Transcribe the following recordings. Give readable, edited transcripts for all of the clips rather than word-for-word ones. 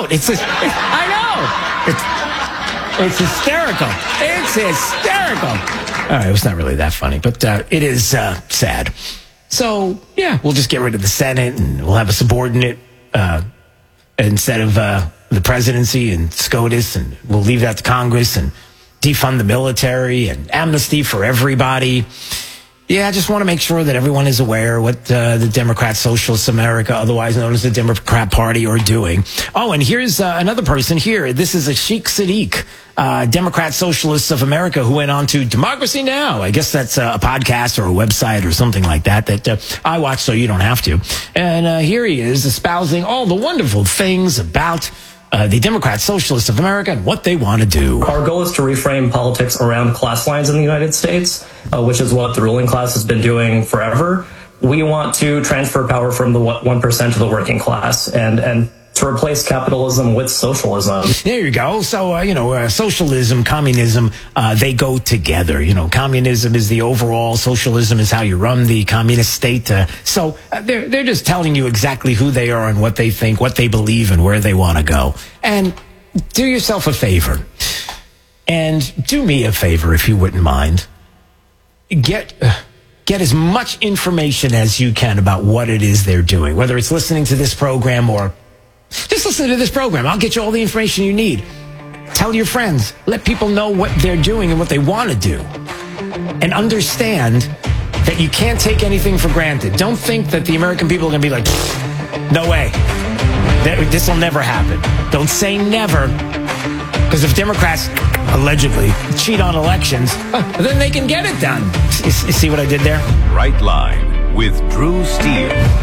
out. I know. It's hysterical. It's hysterical. All right, it was not really that funny, but it is sad. So, yeah, we'll just get rid of the Senate and we'll have a subordinate instead of the presidency and SCOTUS, and we'll leave that to Congress and defund the military and amnesty for everybody. Yeah, I just want to make sure that everyone is aware what the Democrat Socialists of America, otherwise known as the Democrat Party, are doing. Oh, and here's another person here. This is a Sheikh Sadiq, Democrat Socialists of America, who went on to Democracy Now! I guess that's a podcast or a website or something like that I watch so you don't have to. And here he is espousing all the wonderful things about the Democrat Socialists of America and what they want to do. Our goal is to reframe politics around class lines in the United States, which is what the ruling class has been doing forever. We want to transfer power from the 1% to the working class and to replace capitalism with socialism. There you go. So, socialism, communism, they go together. Communism is the overall, socialism is how you run the communist state. So they're just telling you exactly who they are and what they think, what they believe, and where they want to go. And do yourself a favor. And do me a favor, if you wouldn't mind. Get as much information as you can about what it is they're doing, whether it's listening to this program or just listen to this program. I'll get you all the information you need. Tell your friends. Let people know what they're doing and what they want to do. And understand that you can't take anything for granted. Don't think that the American people are going to be like, no way. This will never happen. Don't say never. Because if Democrats allegedly cheat on elections, then they can get it done. You see what I did there? Right Line with Drew Steele.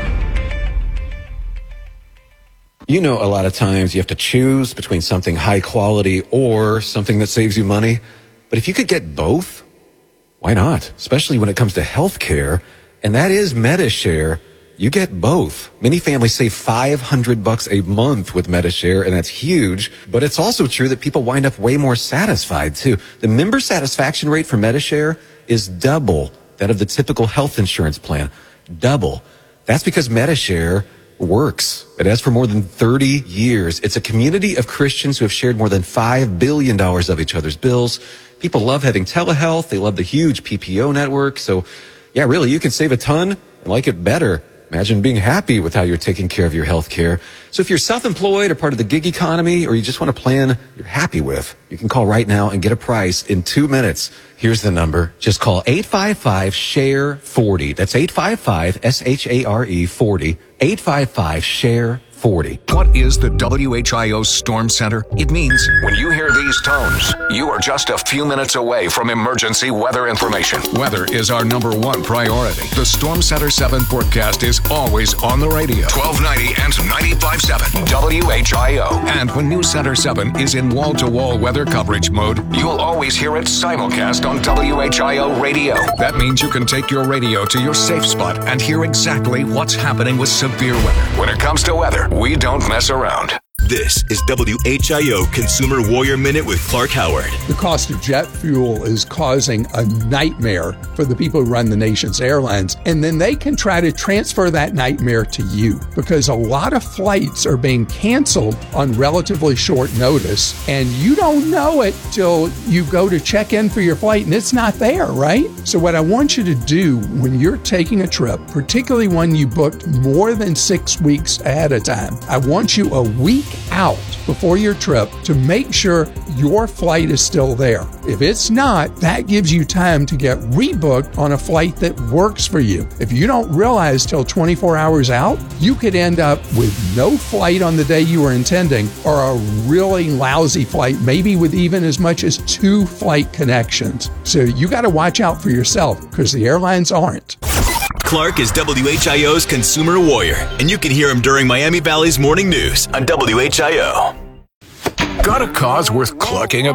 A lot of times you have to choose between something high quality or something that saves you money. But if you could get both, why not? Especially when it comes to health care, and that is MediShare. You get both. Many families save $500 a month with MediShare, and that's huge. But it's also true that people wind up way more satisfied, too. The member satisfaction rate for MediShare is double that of the typical health insurance plan. Double. That's because MediShare works. It has for more than 30 years. It's a community of Christians who have shared more than $5 billion of each other's bills. People love having telehealth. They love the huge PPO network. So, yeah, really, you can save a ton and like it better. Imagine being happy with how you're taking care of your health care. So if you're self-employed or part of the gig economy, or you just want a plan you're happy with, you can call right now and get a price in 2 minutes. Here's the number. Just call 855-SHARE-40. That's 855-SHARE 40. 855-SHARE-40. What is the WHIO Storm Center? It means when you hear these tones, you are just a few minutes away from emergency weather information. Weather is our number one priority. The Storm Center 7 forecast is always on the radio. 1290 and 95.7 WHIO. And when News Center 7 is in wall-to-wall weather coverage mode, you'll always hear it simulcast on WHIO radio. That means you can take your radio to your safe spot and hear exactly what's happening with severe weather. When it comes to weather, we don't mess around. This is WHIO Consumer Warrior Minute with Clark Howard. The cost of jet fuel is causing a nightmare for the people who run the nation's airlines, and then they can try to transfer that nightmare to you because a lot of flights are being canceled on relatively short notice, and you don't know it till you go to check in for your flight and it's not there, right? So what I want you to do when you're taking a trip, particularly one you booked more than 6 weeks ahead of time, I want you a week out before your trip to make sure your flight is still there. If it's not, that gives you time to get rebooked on a flight that works for you. If you don't realize till 24 hours out, you could end up with no flight on the day you were intending or a really lousy flight, maybe with even as much as 2 flight connections. So you got to watch out for yourself because the airlines aren't. Clark is WHIO's Consumer Warrior, and you can hear him during Miami Valley's Morning News on WHIO. Got a cause worth clucking about?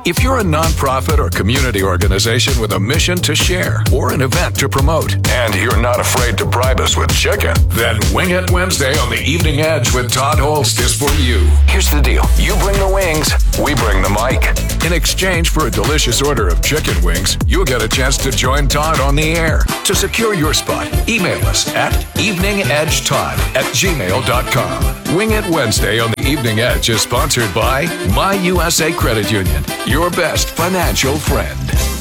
If you're a nonprofit or community organization with a mission to share or an event to promote, and you're not afraid to bribe us with chicken, then Wing It Wednesday on the Evening Edge with Todd Holst is for you. Here's the deal. You bring the wings, we bring the mic. In exchange for a delicious order of chicken wings, you'll get a chance to join Todd on the air. To secure your spot, email us at eveningedgetodd@gmail.com. Wing It Wednesday on the Evening Edge is sponsored by My USA Credit Union, your best financial friend.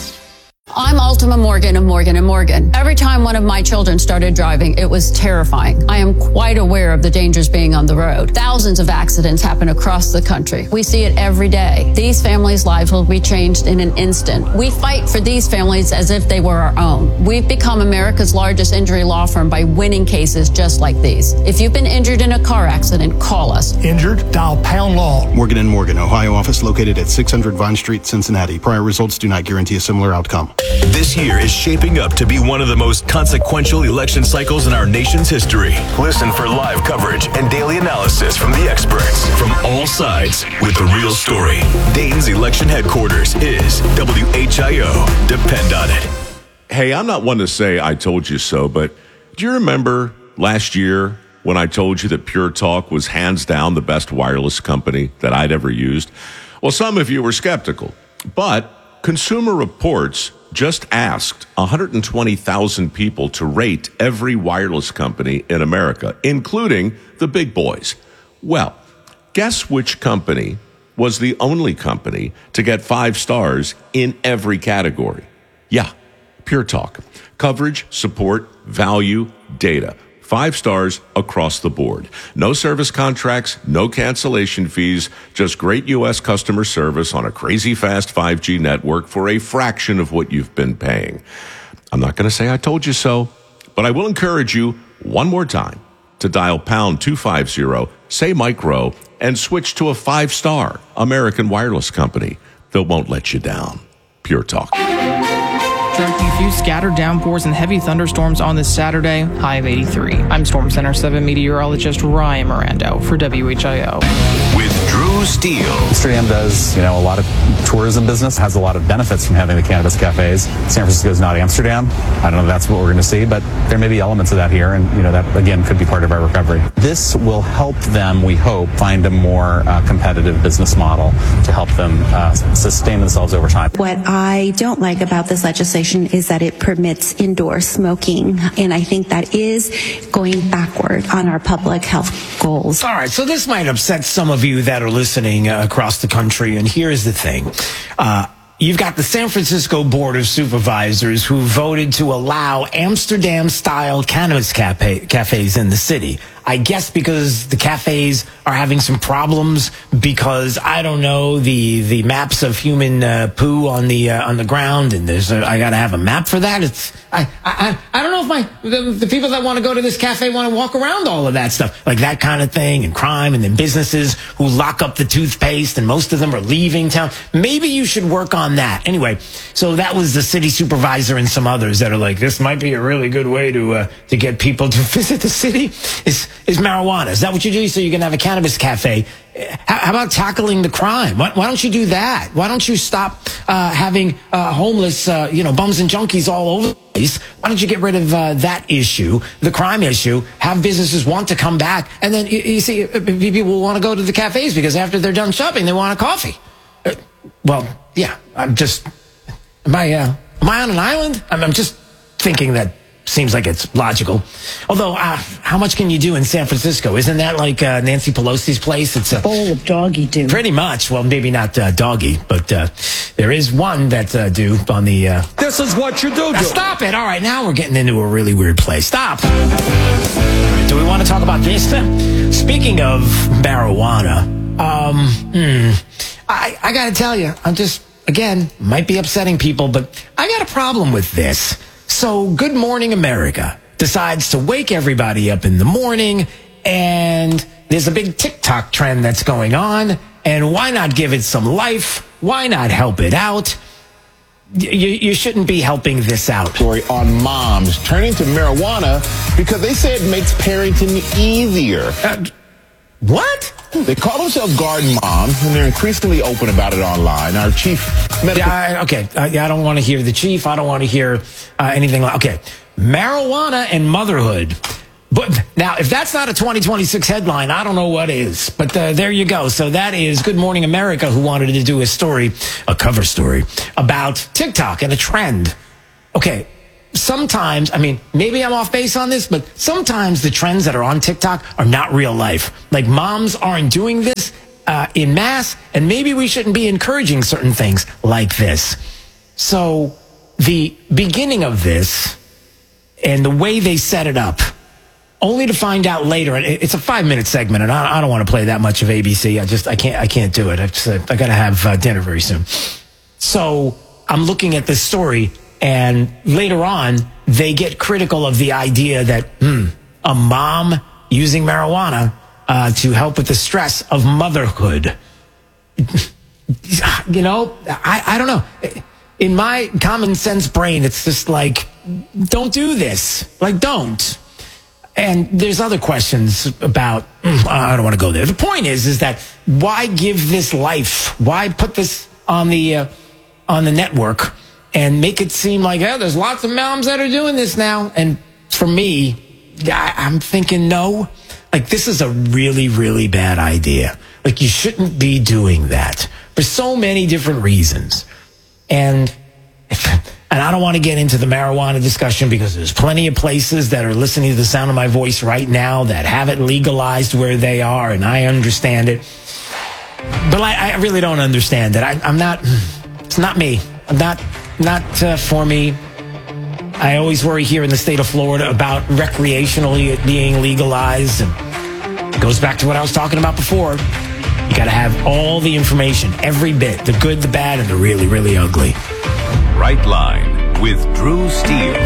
I'm Ultima Morgan of Morgan & Morgan. Every time one of my children started driving, it was terrifying. I am quite aware of the dangers being on the road. Thousands of accidents happen across the country. We see it every day. These families' lives will be changed in an instant. We fight for these families as if they were our own. We've become America's largest injury law firm by winning cases just like these. If you've been injured in a car accident, call us. Injured? Dial Pound Law. Morgan & Morgan, Ohio office located at 600 Vine Street, Cincinnati. Prior results do not guarantee a similar outcome. This year is shaping up to be one of the most consequential election cycles in our nation's history. Listen for live coverage and daily analysis from the experts from all sides with the real story. Dayton's election headquarters is WHIO. Depend on it. Hey, I'm not one to say I told you so, but do you remember last year when I told you that Pure Talk was hands down the best wireless company that I'd ever used? Well, some of you were skeptical, but Consumer Reports just asked 120,000 people to rate every wireless company in America, including the big boys. Well, guess which company was the only company to get 5 stars in every category? Yeah, Pure Talk. Coverage, support, value, data. 5 stars across the board. No service contracts, no cancellation fees, just great U.S. customer service on a crazy fast 5G network for a fraction of what you've been paying. I'm not going to say I told you so, but I will encourage you one more time to dial pound 250, say micro, and switch to a 5-star American wireless company that won't let you down. Pure Talk. Expecting a few scattered downpours and heavy thunderstorms on this Saturday, high of 83. I'm Storm Center 7 meteorologist Ryan Mirando for WHIO. With Drew Steele. Amsterdam does, a lot of tourism business, has a lot of benefits from having the cannabis cafes. San Francisco is not Amsterdam. I don't know if that's what we're going to see, but there may be elements of that here, and that again could be part of our recovery. This will help them, we hope, find a more competitive business model to help them sustain themselves over time. What I don't like about this legislation is that it permits indoor smoking, and I think that is going backward on our public health goals. All right, so this might upset some of you that are listening across the country, and here's the thing. You've got the San Francisco Board of Supervisors who voted to allow Amsterdam-style cannabis cafes in the city. I guess because the cafes are having some problems because, I don't know, the maps of human poo on the ground, and I got to have a map for that. I don't know if the people that want to go to this cafe want to walk around all of that stuff, like that kind of thing, and crime, and then businesses who lock up the toothpaste, and most of them are leaving town. Maybe you should work on that. Anyway, so that was the city supervisor and some others that are like, this might be a really good way to get people to visit the city. Is marijuana. Is that what you do? So you can have a cannabis cafe. How about tackling the crime? Why don't you do that? Why don't you stop having homeless, bums and junkies all over the place? Why don't you get rid of that issue, the crime issue, have businesses want to come back, and then you see people will want to go to the cafes because after they're done shopping, they want a coffee. Well, yeah, am I on an island? I'm just thinking that seems like it's logical. Although, how much can you do in San Francisco? Isn't that like Nancy Pelosi's place? It's a bowl of doggy do. Pretty much. Well, maybe not doggy, but there is one that do on the... This is what you do. Stop it. All right, now we're getting into a really weird place. Stop. Right, do we want to talk about this then? Speaking of marijuana, I got to tell you, I'm just, again, might be upsetting people, but I got a problem with this. So Good Morning America decides to wake everybody up in the morning, and there's a big TikTok trend that's going on, and why not give it some life? Why not help it out? You shouldn't be helping this out. Story on moms turning to marijuana because they say it makes parenting easier. What? They call themselves garden moms, and they're increasingly open about it online. Our chief medical... I don't want to hear the chief. I don't want to hear anything like... Okay, marijuana and motherhood. But now, if that's not a 2026 headline, I don't know what is. But there you go. So that is Good Morning America, who wanted to do a cover story, about TikTok and a trend. Okay, sometimes, maybe I'm off base on this, but sometimes the trends that are on TikTok are not real life. Like, moms aren't doing this in mass, and maybe we shouldn't be encouraging certain things like this. So the beginning of this and the way they set it up, only to find out later, and it's a 5-minute segment, and I don't want to play that much of ABC. I can't do it. I got to have dinner very soon. So I'm looking at this story, and later on, they get critical of the idea that a mom using marijuana to help with the stress of motherhood. You know, I don't know. In my common sense brain, it's just like, don't do this. Like, don't. And there's other questions about, I don't want to go there. The point is that why give this life? Why put this on the network and make it seem like, there's lots of moms that are doing this now? And for me, I'm thinking, no, like, this is a really, really bad idea. Like, you shouldn't be doing that for so many different reasons. And I don't want to get into the marijuana discussion because there's plenty of places that are listening to the sound of my voice right now that have it legalized where they are, and I understand it. But I really don't understand it. It's not me. Not for me. I always worry here in the state of Florida about recreationally being legalized. And it goes back to what I was talking about before. You got to have all the information, every bit, the good, the bad, and the really, really ugly. Right Line with Drew Steele.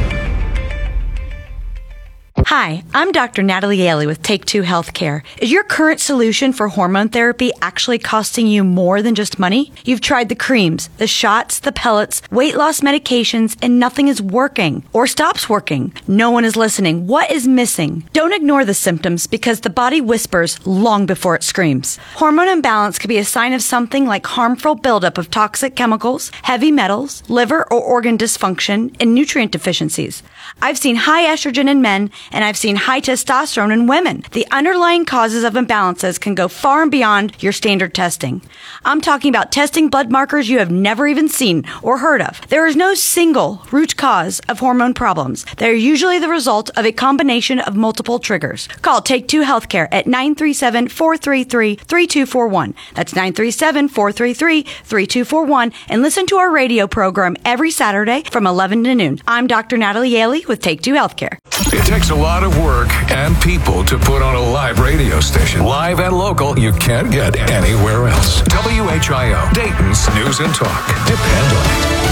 Hi, I'm Dr. Natalie Yaley with Take Two Healthcare. Is your current solution for hormone therapy actually costing you more than just money? You've tried the creams, the shots, the pellets, weight loss medications, and nothing is working or stops working. No one is listening. What is missing? Don't ignore the symptoms because the body whispers long before it screams. Hormone imbalance could be a sign of something like harmful buildup of toxic chemicals, heavy metals, liver or organ dysfunction, and nutrient deficiencies. I've seen high estrogen in men, and I've seen high testosterone in women. The underlying causes of imbalances can go far and beyond your standard testing. I'm talking about testing blood markers you have never even seen or heard of. There is no single root cause of hormone problems. They're usually the result of a combination of multiple triggers. Call Take Two Healthcare at 937-433-3241. That's 937-433-3241, and listen to our radio program every Saturday from 11 to noon. I'm Dr. Natalie Yaley with Take Two Healthcare. It takes a lot of work and people to put on a live radio station. Live and local, you can't get anywhere else. WHIO, Dayton's News and Talk. Depend on it.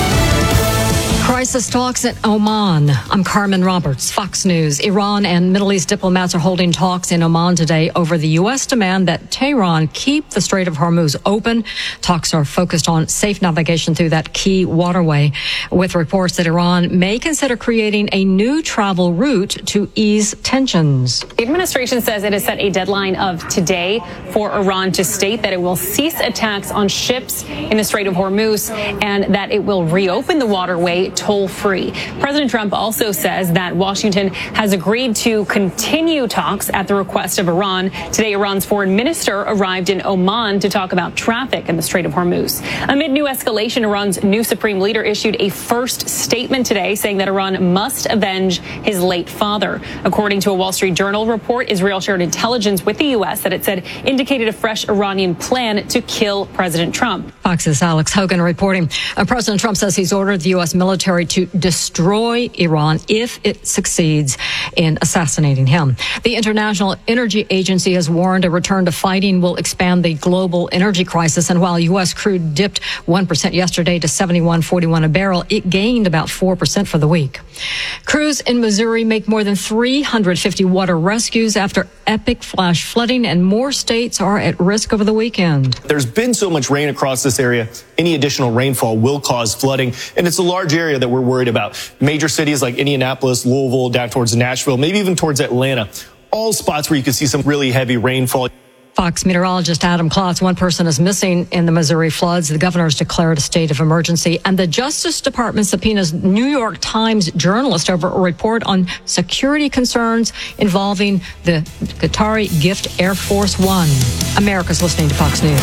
Crisis talks in Oman. I'm Carmen Roberts, Fox News. Iran and Middle East diplomats are holding talks in Oman today over the U.S. demand that Tehran keep the Strait of Hormuz open. Talks are focused on safe navigation through that key waterway, with reports that Iran may consider creating a new travel route to ease tensions. The administration says it has set a deadline of today for Iran to state that it will cease attacks on ships in the Strait of Hormuz and that it will reopen the waterway toll-free. President Trump also says that Washington has agreed to continue talks at the request of Iran. Today, Iran's foreign minister arrived in Oman to talk about traffic in the Strait of Hormuz. Amid new escalation, Iran's new supreme leader issued a first statement today saying that Iran must avenge his late father. According to a Wall Street Journal report, Israel shared intelligence with the U.S. that it said indicated a fresh Iranian plan to kill President Trump. Fox's Alex Hogan reporting. President Trump says he's ordered the U.S. military to destroy Iran if it succeeds in assassinating him. The International Energy Agency has warned a return to fighting will expand the global energy crisis. And while U.S. crude dipped 1% yesterday to $71.41 a barrel, it gained about 4% for the week. Crews in Missouri make more than 350 water rescues after epic flash flooding, and more states are at risk over the weekend. There's been so much rain across this area. Any additional rainfall will cause flooding, and it's a large area that we're worried about. Major cities like Indianapolis, Louisville, down towards Nashville, maybe even towards Atlanta. all spots where you can see some really heavy rainfall. Fox meteorologist Adam Klotz, one person is missing in the Missouri floods. The governor has declared a state of emergency, and the Justice Department subpoenas New York Times journalist over a report on security concerns involving the Qatari Gift Air Force One. America's listening to Fox News.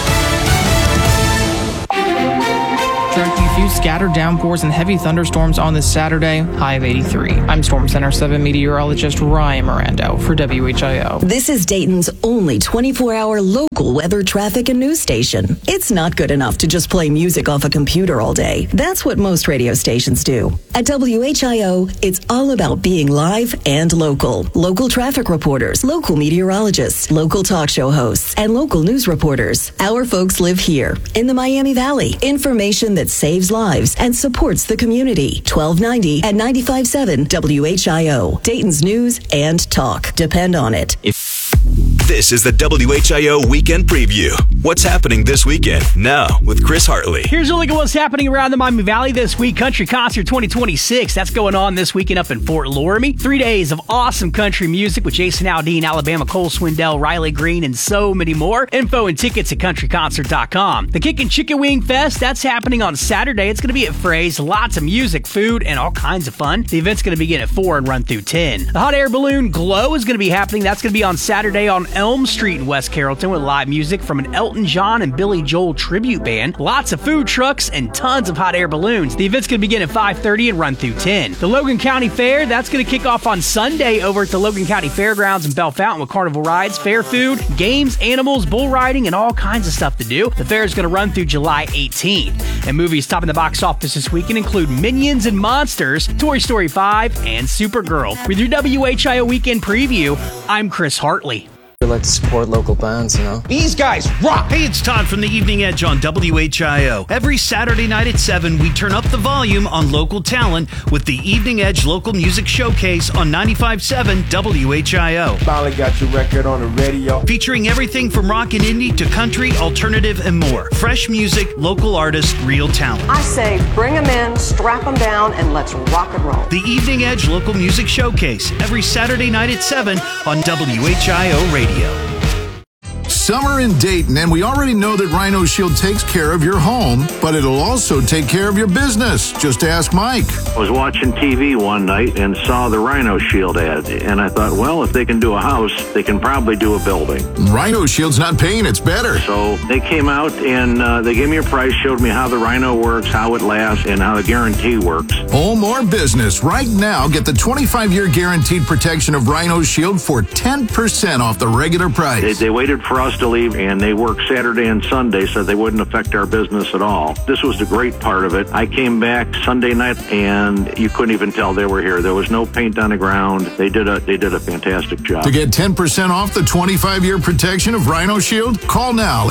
Tracking a few scattered downpours and heavy thunderstorms on this Saturday, high of 83. I'm Storm Center 7 meteorologist Ryan Mirando for WHIO. This is Dayton's only 24-hour local weather, traffic, and news station. It's not good enough to just play music off a computer all day. That's what most radio stations do. At WHIO, it's all about being live and local. Local traffic reporters, local meteorologists, local talk show hosts, and local news reporters. Our folks live here in the Miami Valley. Information that saves lives and supports the community. 1290 and 95.7 WHIO. Dayton's news and talk. Depend on it. This is the WHIO Weekend Preview. What's happening this weekend? Now with Chris Hartley. Here's a look at what's happening around the Miami Valley this week. Country Concert 2026. That's going on this weekend up in Fort Loramie. 3 days of awesome country music with Jason Aldean, Alabama, Cole Swindell, Riley Green, and so many more. Info and tickets at countryconcert.com. The Kickin' Chicken Wing Fest, that's happening on Saturday. It's going to be at Frey's. Lots of music, food, and all kinds of fun. The event's going to begin at 4 and run through 10. The Hot Air Balloon Glow is going to be happening. That's going to be on Saturday on Elm Street in West Carrollton with live music from an Elton John and Billy Joel tribute band. Lots of food trucks and tons of hot air balloons. The event's going to begin at 5:30 and run through 10. The Logan County Fair, that's going to kick off on Sunday over at the Logan County Fairgrounds in Bell Fountain with carnival rides, fair food, games, animals, bull riding, and all kinds of stuff to do. The fair is going to run through July 18th. And movies topping the box office this weekend include Minions and Monsters, Toy Story 5, and Supergirl. With your WHIO Weekend Preview, I'm Chris Hartley. We like to support local bands, you know. These guys rock! Hey, it's Todd from the Evening Edge on WHIO. Every Saturday night at 7, we turn up the volume on local talent with the Evening Edge Local Music Showcase on 95.7 WHIO. Finally got your record on the radio. Featuring everything from rock and indie to country, alternative, and more. Fresh music, local artists, real talent. I say bring them in, strap them down, and let's rock and roll. The Evening Edge Local Music Showcase, every Saturday night at 7 on WHIO Radio. Summer in Dayton, and we already know that Rhino Shield takes care of your home, but it'll also take care of your business. Just ask Mike. I was watching TV one night and saw the Rhino Shield ad, and I thought, well, if they can do a house, they can probably do a building. Rhino Shield's not paint, it's better. So they came out and they gave me a price, showed me how the Rhino works, how it lasts, and how the guarantee works. Home or business, right now, get the 25-year guaranteed protection of Rhino Shield for 10% off the regular price. They waited for us to leave, and they worked Saturday and Sunday so they wouldn't affect our business at all. This was the great part of it. I came back Sunday night, and you couldn't even tell they were here. There was no paint on the ground. They did a fantastic job. To get 10% off the 25-year protection of Rhino Shield, call now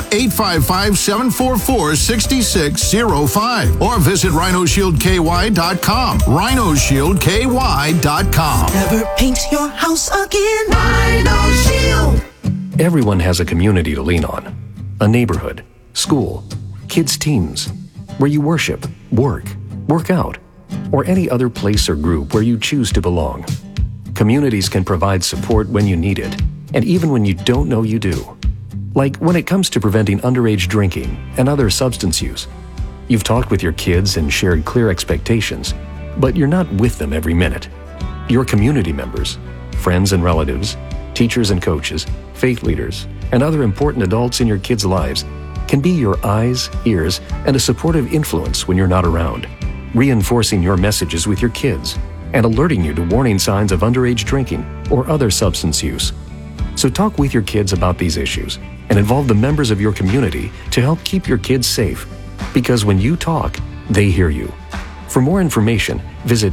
855-744-6605 or visit rhinoshieldky.com. rhinoshieldky.com. Never paint your house again. Rhino Shield. Everyone has a community to lean on. A neighborhood, school, kids' teams, where you worship, work out, or any other place or group where you choose to belong. Communities can provide support when you need it, and even when you don't know you do. Like when it comes to preventing underage drinking and other substance use. You've talked with your kids and shared clear expectations, but you're not with them every minute. Your community members, friends and relatives, teachers and coaches, faith leaders, and other important adults in your kids' lives can be your eyes, ears, and a supportive influence when you're not around, reinforcing your messages with your kids and alerting you to warning signs of underage drinking or other substance use. So talk with your kids about these issues and involve the members of your community to help keep your kids safe, because when you talk, they hear you. For more information, visit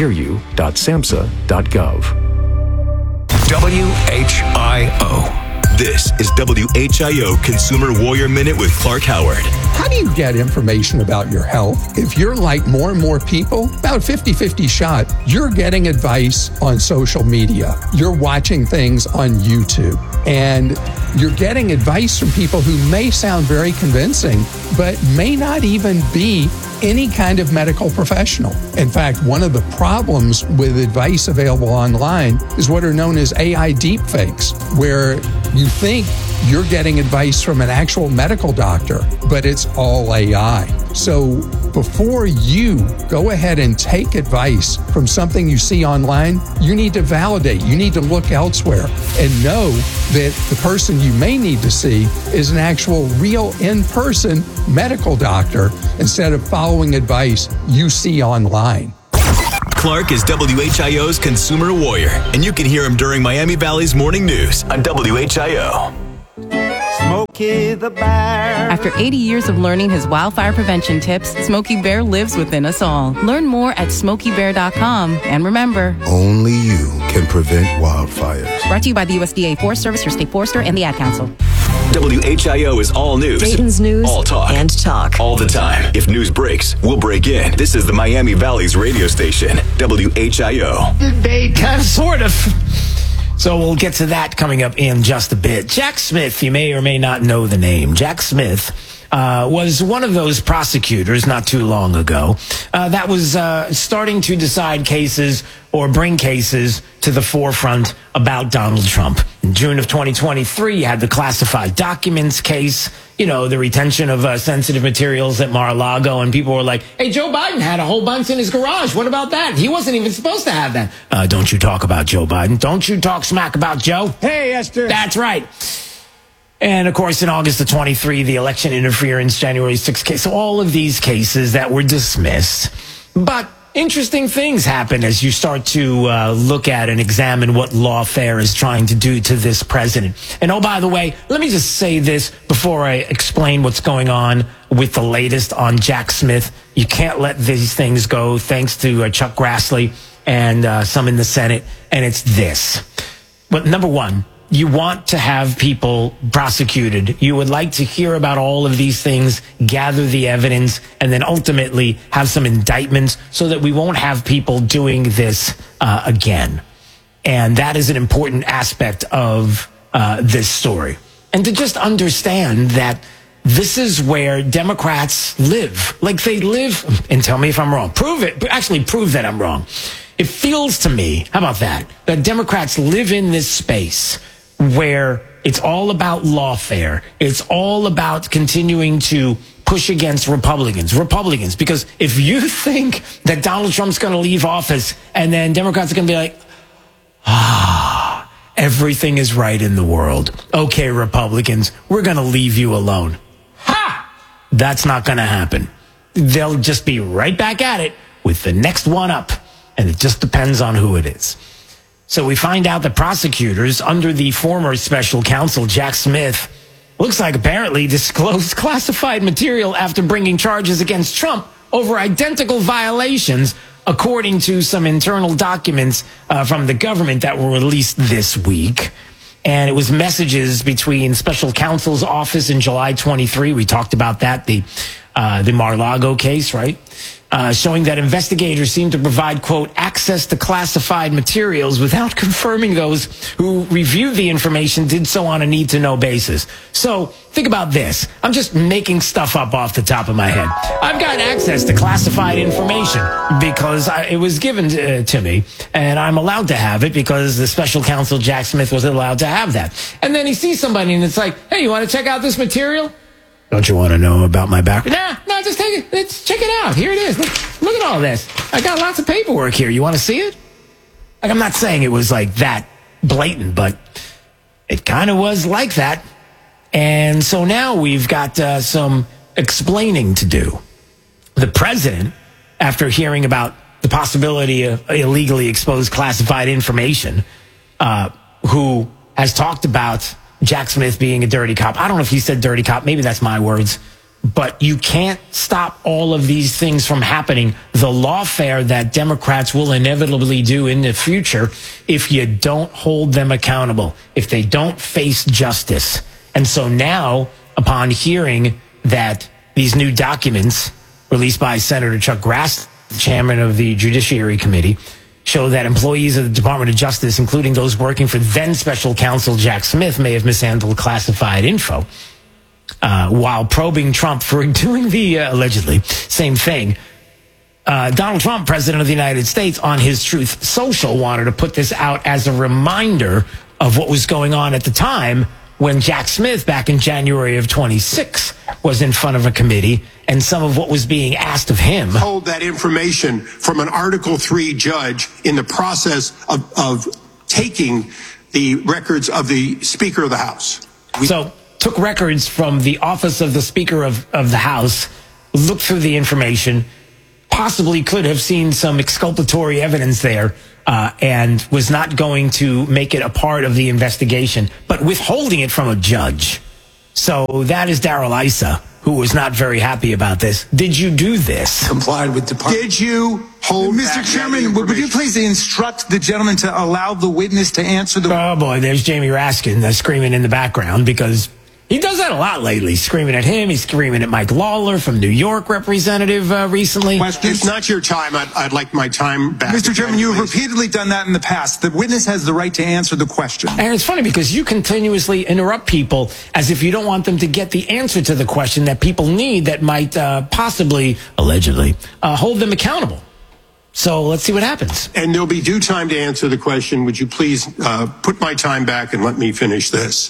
talktheyhearyou.samhsa.gov. WHIO. This is WHIO Consumer Warrior Minute with Clark Howard. How do you get information about your health? If you're like more and more people, about 50-50 shot, you're getting advice on social media. You're watching things on YouTube. And you're getting advice from people who may sound very convincing, but may not even be any kind of medical professional. In fact, one of the problems with advice available online is what are known as AI deepfakes, where you think you're getting advice from an actual medical doctor, but it's all AI. So before you go ahead and take advice from something you see online, you need to validate. You need to look elsewhere and know that the person you may need to see is an actual real in-person medical doctor instead of following advice you see online. Clark is WHIO's Consumer Warrior, and you can hear him during Miami Valley's Morning News on WHIO. Smokey the Bear. After 80 years of learning his wildfire prevention tips, Smokey Bear lives within us all. Learn more at SmokeyBear.com. And remember, only you can prevent wildfires. Brought to you by the USDA Forest Service, your state forester, and the Ad Council. WHIO is all news. Dayton's news. All talk. And talk. All the time. If news breaks, we'll break in. This is the Miami Valley's radio station, WHIO. They kind of, sort of. So we'll get to that coming up in just a bit. Jack Smith, you may or may not know the name. Jack Smith was one of those prosecutors not too long ago that was starting to decide cases or bring cases to the forefront about Donald Trump. In June of 2023, you had the classified documents case, you know, the retention of sensitive materials at Mar-a-Lago, and people were like, hey, Joe Biden had a whole bunch in his garage. What about that? He wasn't even supposed to have that. Don't you talk about Joe Biden. Don't you talk smack about Joe. Hey, Esther. That's right. And, of course, in August of 23, the election interference, January 6th case. So all of these cases that were dismissed. But interesting things happen as you start to look at and examine what lawfare is trying to do to this president. And, oh, by the way, let me just say this before I explain what's going on with the latest on Jack Smith. You can't let these things go, thanks to Chuck Grassley and some in the Senate. And it's this. But number one, you want to have people prosecuted. You would like to hear about all of these things, gather the evidence, and then ultimately have some indictments so that we won't have people doing this again. And that is an important aspect of this story. And to just understand that this is where Democrats live. Like they live, and tell me if I'm wrong. Prove it. Actually, prove that I'm wrong. It feels to me, how about that Democrats live in this space where it's all about lawfare. It's all about continuing to push against Republicans. Because if you think that Donald Trump's going to leave office and then Democrats are going to be like, everything is right in the world. Okay, Republicans, we're going to leave you alone. That's not going to happen. They'll just be right back at it with the next one up. And it just depends on who it is. So we find out that prosecutors under the former special counsel, Jack Smith, looks like apparently disclosed classified material after bringing charges against Trump over identical violations, according to some internal documents from the government that were released this week. And it was messages between special counsel's office in July 23. We talked about that, the Mar-a-Lago case, right? Showing that investigators seem to provide, quote, access to classified materials without confirming those who reviewed the information did so on a need-to-know basis. So think about this. I'm just making stuff up off the top of my head. I've got access to classified information because it was given to me, and I'm allowed to have it because the special counsel, Jack Smith, was allowed to have that. And then he sees somebody, and it's like, hey, you want to check out this material? Don't you want to know about my background? No, just take it. Let's check it out. Here it is. Look at all this. I got lots of paperwork here. You want to see it? Like, I'm not saying it was like that blatant, but it kind of was like that. And so now we've got some explaining to do. The president, after hearing about the possibility of illegally exposed classified information, who has talked about Jack Smith being a dirty cop. I don't know if he said dirty cop. Maybe that's my words. but you can't stop all of these things from happening. The lawfare that Democrats will inevitably do in the future if you don't hold them accountable, if they don't face justice. And so now, upon hearing that these new documents released by Senator Chuck Grassley, chairman of the Judiciary Committee, show that employees of the Department of Justice, including those working for then special counsel Jack Smith, may have mishandled classified info while probing Trump for doing the allegedly same thing. Donald Trump, president of the United States, on his Truth Social, wanted to put this out as a reminder of what was going on at the time when Jack Smith, back in January of 26, was in front of a committee, and some of what was being asked of him. Hold that information from an Article 3 judge in the process of taking the records of the Speaker of the House. So, took records from the office of the Speaker of the House, looked through the information, possibly could have seen some exculpatory evidence there, and was not going to make it a part of the investigation, but withholding it from a judge. So that is Darrell Issa, who was not very happy about this. Did you do this? Complied with department. Did you hold Mr. Chairman, would you please instruct the gentleman to allow the witness to answer the... Oh, boy, there's Jamie Raskin screaming in the background because he does that a lot lately, screaming at him. He's screaming at Mike Lawler from New York representative recently. It's not your time. I'd like my time back. Mr. Chairman, you have repeatedly done that in the past. The witness has the right to answer the question. And it's funny because you continuously interrupt people as if you don't want them to get the answer to the question that people need that might possibly, allegedly, hold them accountable. So let's see what happens. And there'll be due time to answer the question. Would you please put my time back and let me finish this?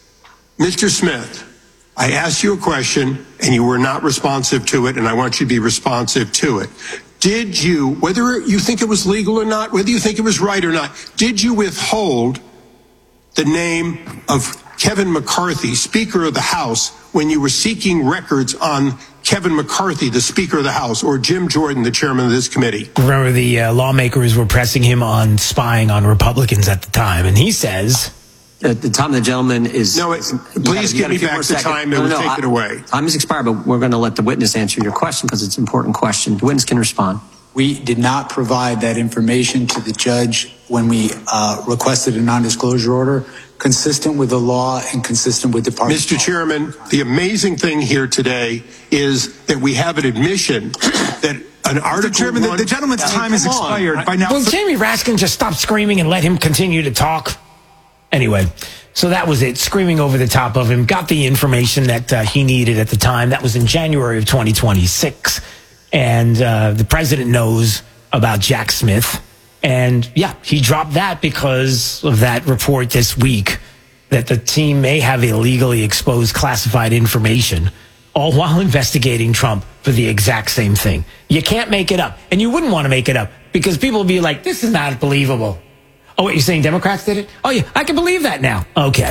Mr. Smith, I asked you a question and you were not responsive to it, and I want you to be responsive to it. Did you, whether you think it was legal or not, whether you think it was right or not, did you withhold the name of Kevin McCarthy, Speaker of the House, when you were seeking records on Kevin McCarthy, the Speaker of the House, or Jim Jordan, the chairman of this committee? Remember, the lawmakers were pressing him on spying on Republicans at the time, and he says... the time the gentleman is... No, please give me back the time and we'll take it away. Time has expired, but we're going to let the witness answer your question because it's an important question. The witness can respond. We did not provide that information to the judge when we requested a non-disclosure order, consistent with the law and consistent with Department Mr. Chairman, the amazing thing here today is that we have an admission that an Article Mr. Chairman, the gentleman's time has expired by now. Will Jamie Raskin just stop screaming and let him continue to talk? Anyway, so that was it. Screaming over the top of him. Got the information that he needed at the time. That was in January of 2026. And the president knows about Jack Smith. And yeah, he dropped that because of that report this week that the team may have illegally exposed classified information, all while investigating Trump for the exact same thing. You can't make it up. And you wouldn't want to make it up because people would be like, this is not believable. Oh, wait, you're saying Democrats did it? Oh, yeah, I can believe that now. Okay.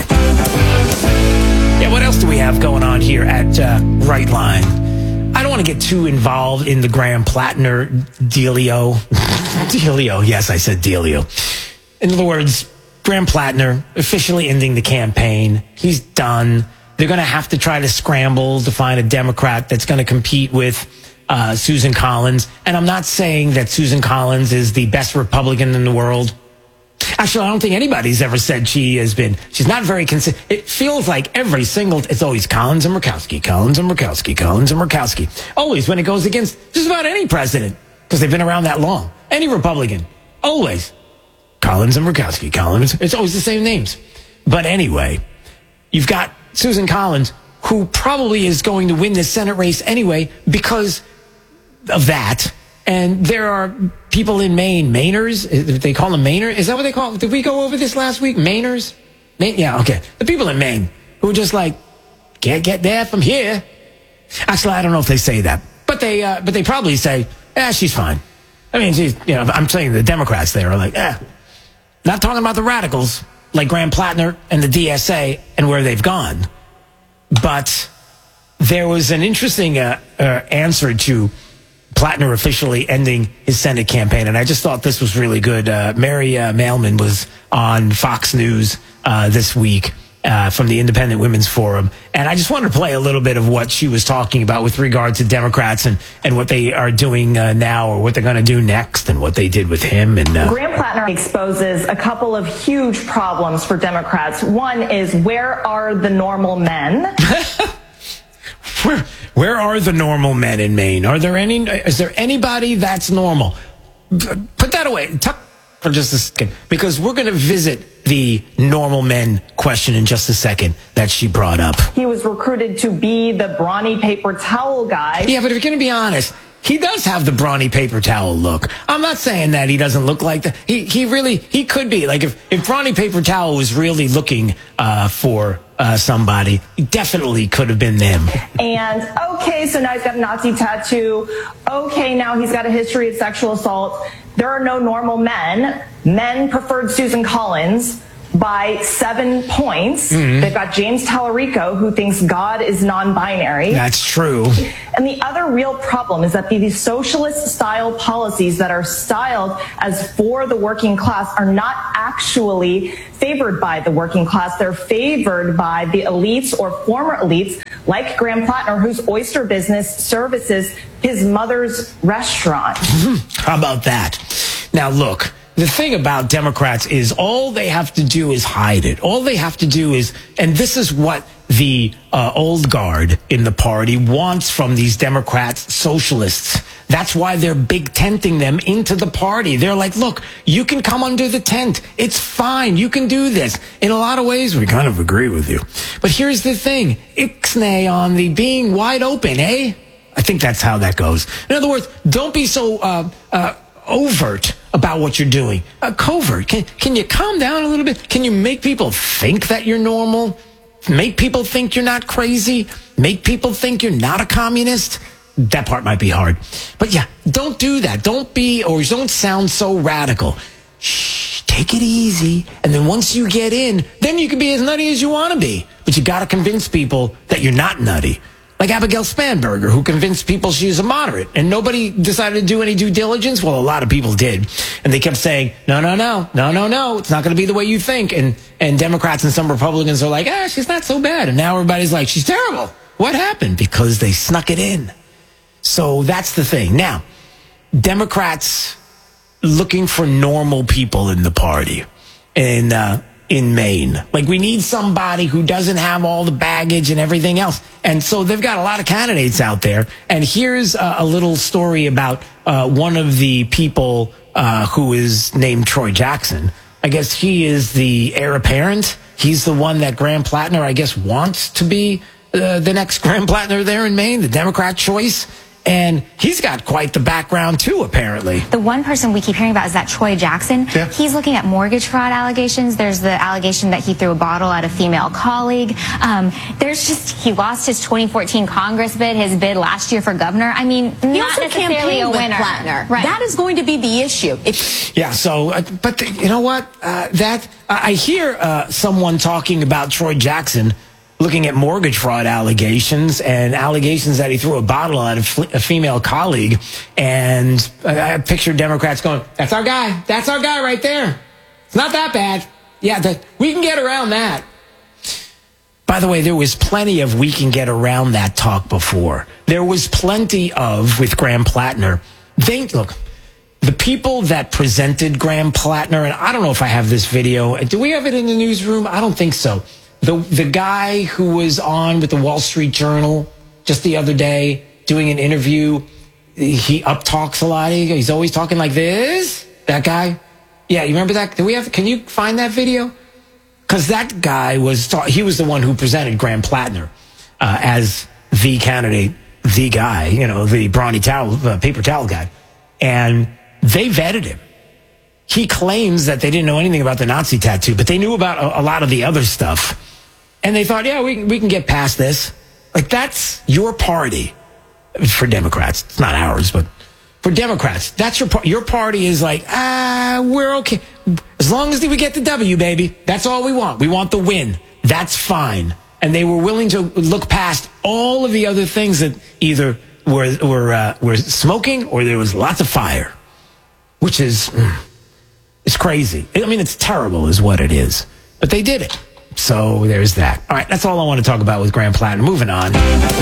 Yeah, what else do we have going on here at Right Line? I don't want to get too involved in the Graham Plattner dealio. Dealio, yes, I said dealio. In other words, Graham Plattner officially ending the campaign. He's done. They're going to have to try to scramble to find a Democrat that's going to compete with Susan Collins. And I'm not saying that Susan Collins is the best Republican in the world. Actually, I don't think anybody's ever said she has been. She's not very consistent. It feels like every single, it's always Collins and Murkowski, Collins and Murkowski, Collins and Murkowski. Always when it goes against just about any president, because they've been around that long. Any Republican, always Collins and Murkowski, Collins. It's always the same names. But anyway, you've got Susan Collins, who probably is going to win this Senate race anyway because of that. And there are people in Maine, Mainers. They call them Mainer. Is that what they call them? Did we go over this last week? Mainers? Yeah, okay. The people in Maine who are just like, can't get there from here. Actually, I don't know if they say that. But they probably say, she's fine. I mean, I'm saying the Democrats there are like, Not talking about the radicals like Graham Plattner and the DSA and where they've gone. But there was an interesting answer to Plattner officially ending his Senate campaign. And I just thought this was really good. Mary Mailman was on Fox News this week. from the Independent Women's Forum. And I just wanted to play a little bit of what she was talking about with regard to Democrats and what they are doing now, or what they're going to do next, and what they did with him. And Graham Plattner exposes a couple of huge problems for Democrats. One is, where are the normal men? Where are the normal men in Maine? Is there anybody that's normal? Put that away. For just a second, because we're going to visit the normal men question in just a second that she brought up. He was recruited to be the brawny paper towel guy. Yeah, but if you're going to be honest, he does have the brawny paper towel look. I'm not saying that he doesn't look like that. He could be. Like, if brawny paper towel was really looking for somebody, he definitely could have been them. And, okay, so now he's got a Nazi tattoo. Okay, now he's got a history of sexual assault. There are no normal men. Men preferred Susan Collins by 7 points. Mm-hmm. They've got James Tallarico, who thinks God is non-binary. That's true. And the other real problem is that these socialist-style policies that are styled as for the working class are not actually favored by the working class. They're favored by the elites or former elites, like Graham Plattner, whose oyster business services his mother's restaurant. How about that? Now, look. The thing about Democrats is all they have to do is hide it. All they have to do is, and this is what the old guard in the party wants from these Democrats, socialists. That's why they're big tenting them into the party. They're like, look, you can come under the tent. It's fine. You can do this. In a lot of ways, we kind of agree with you. But here's the thing. Ixnay on the being wide open, eh? I think that's how that goes. In other words, don't be so overt about what you're doing. Covert. Can you calm down a little bit? Can you make people think that you're normal? Make people think you're not crazy? Make people think you're not a communist? That part might be hard. But yeah, don't do that. Don't sound so radical. Shh, take it easy. And then once you get in, then you can be as nutty as you want to be. But you got to convince people that you're not nutty. Like Abigail Spanberger, who convinced people she's a moderate, and nobody decided to do any due diligence. Well, a lot of people did. And they kept saying, no, it's not going to be the way you think. And Democrats and some Republicans are like, she's not so bad. And now everybody's like, she's terrible. What happened? Because they snuck it in. So that's the thing. Now, Democrats looking for normal people in the party. In Maine. Like, we need somebody who doesn't have all the baggage and everything else. And so they've got a lot of candidates out there. And here's a little story about one of the people who is named Troy Jackson. I guess he is the heir apparent. He's the one that Graham Plattner, I guess, wants to be the next Graham Plattner there in Maine, the Democrat choice. And he's got quite the background, too, apparently. The one person we keep hearing about is that Troy Jackson. Yeah. He's looking at mortgage fraud allegations. There's the allegation that he threw a bottle at a female colleague. He lost his 2014 Congress bid, his bid last year for governor. I mean, he not necessarily a winner. Plattner. Right. That is going to be the issue. You know what? I hear someone talking about Troy Jackson looking at mortgage fraud allegations and allegations that he threw a bottle at a female colleague. And I picture Democrats going, that's our guy. That's our guy right there. It's not that bad. Yeah, we can get around that. By the way, there was plenty of we can get around that talk before. There was plenty of, with Graham Plattner. Look, the people that presented Graham Plattner, and I don't know if I have this video. Do we have it in the newsroom? I don't think so. The guy who was on with the Wall Street Journal just the other day doing an interview, he up-talks a lot. He's always talking like this. That guy? Yeah, you remember that? Can you find that video? Because that guy he was the one who presented Graham Plattner as the candidate, the guy, the brawny paper towel guy. And they vetted him. He claims that they didn't know anything about the Nazi tattoo, but they knew about a lot of the other stuff. And they thought, yeah, we can get past this. Like, that's your party for Democrats. It's not ours, but for Democrats, that's your party is like, we're okay. As long as we get the W, baby, that's all we want. We want the win. That's fine. And they were willing to look past all of the other things that either were smoking or there was lots of fire, which is, it's crazy. I mean, it's terrible is what it is. But they did it. So there's that. All right, that's all I want to talk about with Graham Platten. Moving on.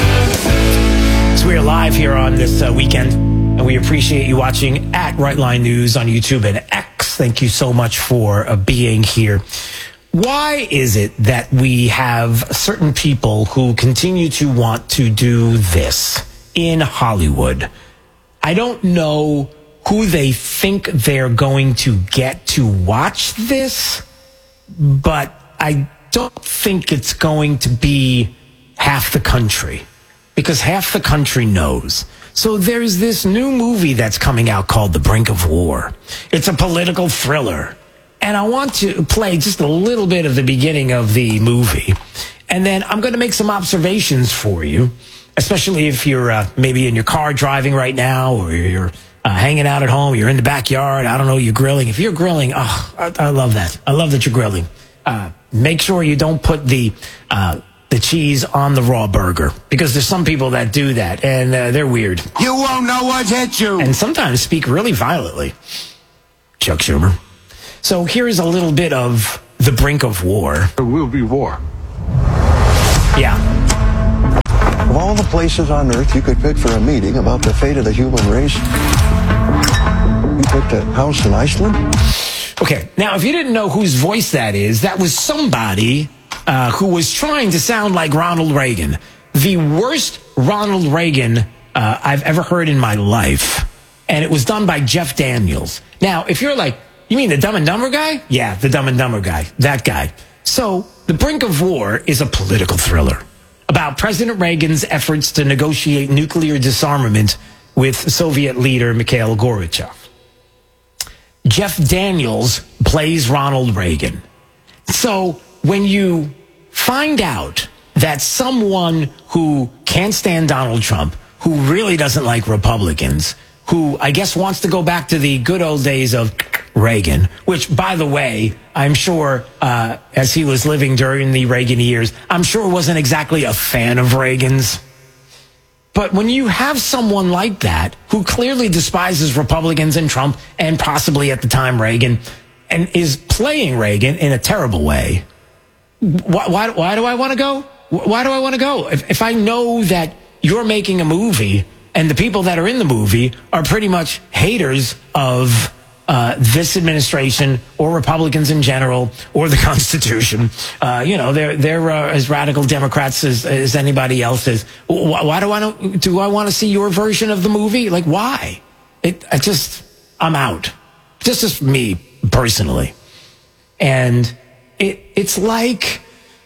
So we are live here on this weekend, and we appreciate you watching at Right Line News on YouTube and X. Thank you so much for being here. Why is it that we have certain people who continue to want to do this in Hollywood? I don't know who they think they're going to get to watch this, but I don't think it's going to be half the country, because half the country knows. So there's this new movie that's coming out called The Brink of War. It's a political thriller. And I want to play just a little bit of the beginning of the movie. And then I'm going to make some observations for you, especially if you're maybe in your car driving right now, or you're hanging out at home, you're in the backyard, I don't know, you're grilling. If you're grilling, I love that. I love that you're grilling. Make sure you don't put the cheese on the raw burger, because there's some people that do that, and they're weird. You won't know what hit you. And sometimes speak really violently. Chuck Schumer. So here's a little bit of The Brink of War. There will be war. Yeah. Of all the places on Earth you could pick for a meeting about the fate of the human race, you picked a house in Iceland? Okay, now if you didn't know whose voice that is, that was somebody who was trying to sound like Ronald Reagan. The worst Ronald Reagan I've ever heard in my life. And it was done by Jeff Daniels. Now, if you're like, you mean the Dumb and Dumber guy? Yeah, the Dumb and Dumber guy. That guy. So, The Brink of War is a political thriller about President Reagan's efforts to negotiate nuclear disarmament with Soviet leader Mikhail Gorbachev. Jeff Daniels plays Ronald Reagan. So, when you find out that someone who can't stand Donald Trump, who really doesn't like Republicans, who I guess wants to go back to the good old days of Reagan, which, by the way, I'm sure as he was living during the Reagan years, I'm sure wasn't exactly a fan of Reagan's. But when you have someone like that, who clearly despises Republicans and Trump, and possibly at the time Reagan, and is playing Reagan in a terrible way, why do I want to go? Why do I want to go? If I know that you're making a movie and the people that are in the movie are pretty much haters of this administration or Republicans in general or the Constitution, they're as radical Democrats as anybody else is. Why do I want to see your version of the movie? Like, why? I'm out. Just as me personally. And it's like,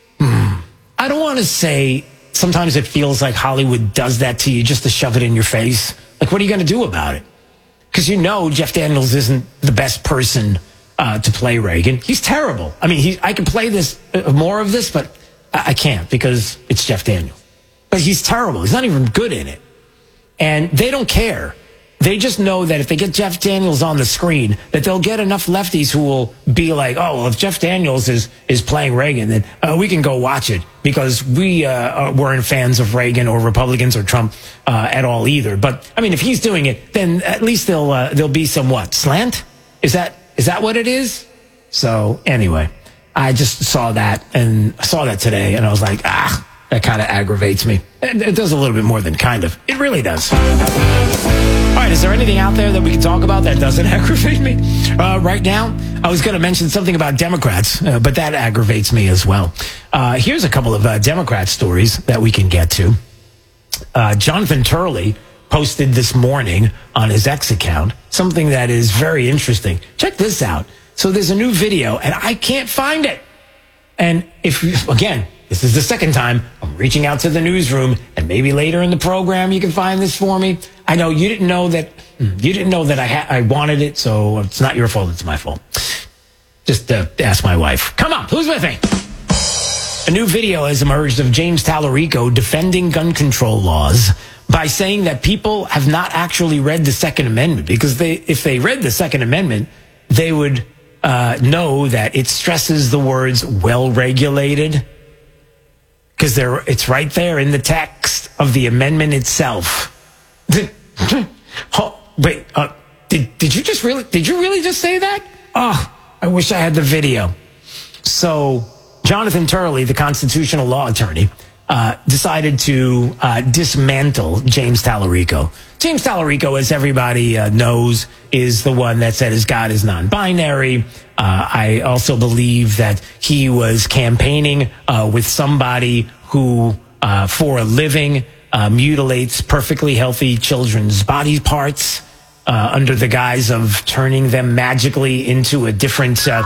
I don't want to say sometimes it feels like Hollywood does that to you just to shove it in your face. Like, what are you going to do about it? Because Jeff Daniels isn't the best person to play Reagan. He's terrible. I mean, I can play this more of this, but I can't because it's Jeff Daniels. But he's terrible. He's not even good in it. And they don't care. They just know that if they get Jeff Daniels on the screen, that they'll get enough lefties who will be like, oh, well, if Jeff Daniels is playing Reagan, then we can go watch it because we weren't fans of Reagan or Republicans or Trump at all either. But, I mean, if he's doing it, then at least there'll be some slant? Is that what it is? So, anyway, I just saw that today, and I was like, that kind of aggravates me. It does a little bit more than kind of. It really does. All right, is there anything out there that we can talk about that doesn't aggravate me? Right now, I was going to mention something about Democrats, but that aggravates me as well. Here's a couple of Democrat stories that we can get to. Jonathan Turley posted this morning on his X account something that is very interesting. Check this out. So there's a new video, and I can't find it. And this is the second time I'm reaching out to the newsroom, and maybe later in the program you can find this for me. I know you didn't know that I wanted it, so it's not your fault, it's my fault. Just ask my wife. Come on, who's with me? A new video has emerged of James Tallarico defending gun control laws by saying that people have not actually read the Second Amendment, because if they read the Second Amendment, they would know that it stresses the words well-regulated, because it's right there in the text of the amendment itself. Wait, did you really just say that? Oh, I wish I had the video. So Jonathan Turley, the constitutional law attorney, decided to dismantle James Tallarico. James Tallarico, as everybody knows, is the one that said his God is non-binary. I also believe that he was campaigning with somebody who, for a living, mutilates perfectly healthy children's body parts under the guise of turning them magically into a different sex,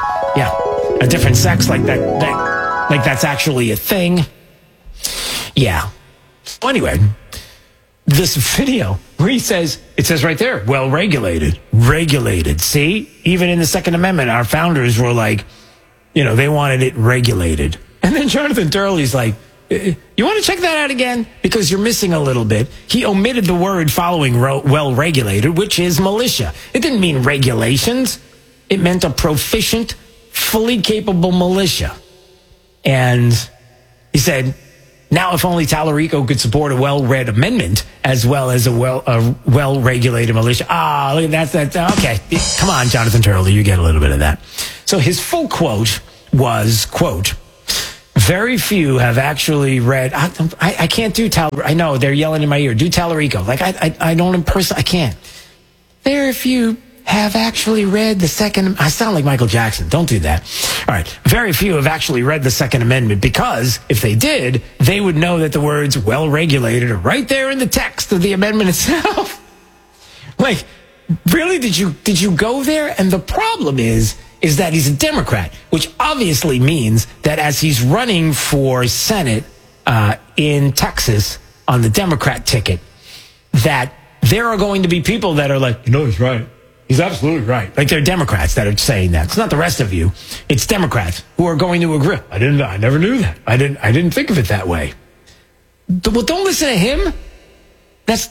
like like that's actually a thing. Yeah. So anyway, this video where he says, it says right there, well regulated. See, even in the Second Amendment, our founders were like, they wanted it regulated. And then Jonathan Turley's like, you want to check that out again? Because you're missing a little bit. He omitted the word following well regulated, which is militia. It didn't mean regulations. It meant a proficient, fully capable militia. And he said, now if only Tallarico could support a well-read amendment as well as a well-regulated militia. Look at that. Okay. Come on, Jonathan Turley, you get a little bit of that. So his full quote was, quote, very few have actually read, I can't do Tallarico. I know, they're yelling in my ear, do Tallarico. Like, I don't in person, I can't. Very few have actually read the Second, I sound like Michael Jackson, don't do that. All right, very few have actually read the Second Amendment because if they did, they would know that the words well-regulated are right there in the text of the amendment itself. Like, really, did you go there? And the problem is that he's a Democrat, which obviously means that as he's running for Senate in Texas on the Democrat ticket, that there are going to be people that are like, he's right. He's absolutely right. Like they're Democrats that are saying that. It's not the rest of you. It's Democrats who are going to agree. I never knew that. I didn't think of it that way. Well, don't listen to him. That's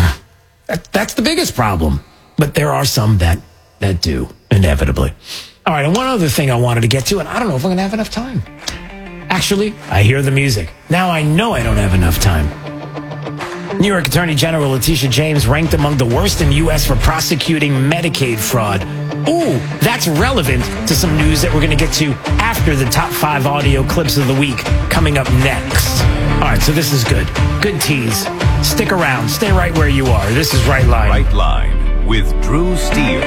the biggest problem. But there are some that do, inevitably. All right, and one other thing I wanted to get to, and I don't know if I'm going to have enough time. Actually, I hear the music. Now I know I don't have enough time. New York Attorney General Letitia James ranked among the worst in the U.S. for prosecuting Medicaid fraud. Ooh, that's relevant to some news that we're going to get to after the top 5 audio clips of the week coming up next. All right, so this is good. Good tease. Stick around. Stay right where you are. This is Right Line. Right Line with Drew Steele.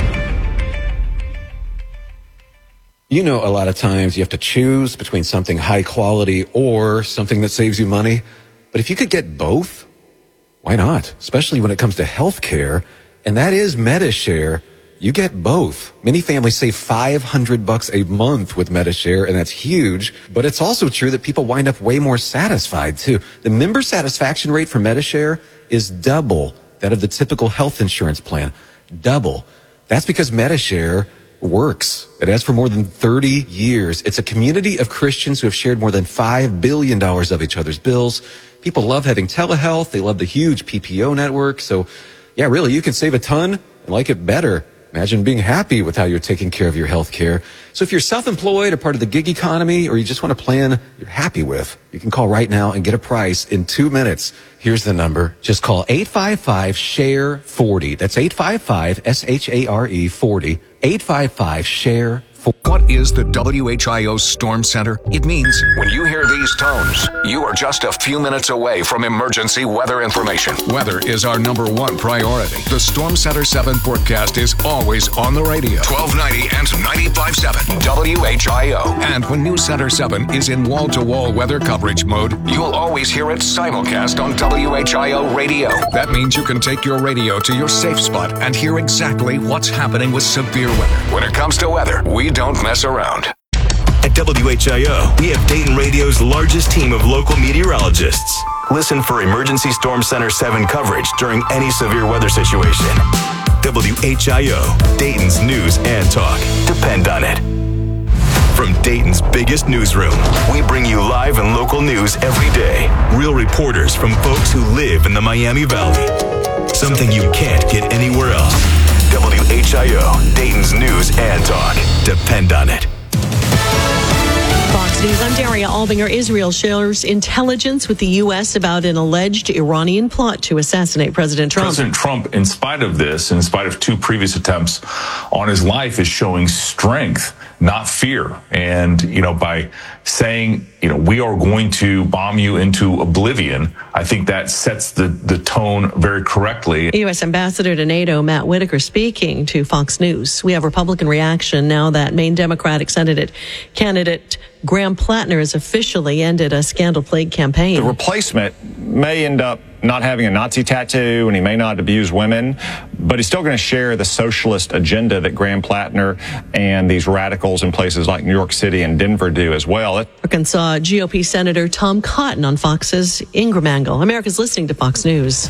You know, a lot of times you have to choose between something high quality or something that saves you money. But if you could get both, why not? Especially when it comes to health care, and that is MediShare. You get both. Many families save $500 a month with MediShare, and that's huge. But it's also true that people wind up way more satisfied, too. The member satisfaction rate for MediShare is double that of the typical health insurance plan. Double. That's because MediShare works. It has for more than 30 years. It's a community of Christians who have shared more than $5 billion of each other's bills. People love having telehealth. They love the huge PPO network. So, yeah, really, you can save a ton and like it better. Imagine being happy with how you're taking care of your health care. So if you're self-employed or part of the gig economy, or you just want a plan you're happy with, you can call right now and get a price in 2 minutes. Here's the number. Just call 855-SHARE-40. That's 855-SHARE 40. 855-SHARE-40. What is the WHIO Storm Center? It means when you hear these tones, you are just a few minutes away from emergency weather information. Weather is our #1 priority. The Storm Center 7 forecast is always on the radio. 1290 and 95.7 WHIO. And when News Center 7 is in wall-to-wall weather coverage mode, you'll always hear it simulcast on WHIO radio. That means you can take your radio to your safe spot and hear exactly what's happening with severe weather. When it comes to weather, we don't mess around. At WHIO, we have Dayton Radio's largest team of local meteorologists. Listen for Emergency Storm Center 7 coverage during any severe weather situation. WHIO, Dayton's news and talk. Depend on it. From Dayton's biggest newsroom, we bring you live and local news every day. Real reporters from folks who live in the Miami Valley. Something you can't get anywhere else. WHIO, Dayton's news and talk. Depend on it. Fox News, I'm Daria Albinger. Israel shares intelligence with the U.S. about an alleged Iranian plot to assassinate President Trump. President Trump, in spite of this, in spite of 2 previous attempts on his life, is showing strength not fear. And, by saying, we are going to bomb you into oblivion, I think that sets the tone very correctly. U.S. Ambassador to NATO Matt Whitaker speaking to Fox News. We have Republican reaction now that Maine Democratic candidate Graham Plattner has officially ended a scandal-plagued campaign. The replacement may end up not having a Nazi tattoo, and he may not abuse women, but he's still going to share the socialist agenda that Graham Plattner and these radicals in places like New York City and Denver do as well. Arkansas GOP Senator Tom Cotton on Fox's Ingram Angle. America's listening to Fox News.